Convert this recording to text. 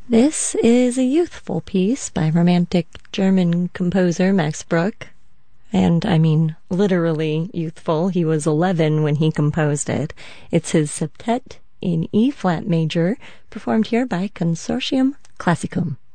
This is a youthful piece by romantic German composer Max Bruch. And I mean literally youthful. He was 11 when he composed it. It's his septet in E-flat major, performed here by Consortium Classicum.